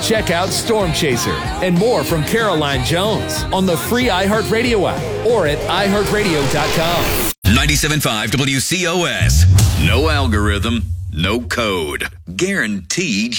Check out Storm Chaser and more from Caroline Jones on the free iHeartRadio app or at iHeartRadio.com. 97.5 WCOS. No algorithm, no code. Guaranteed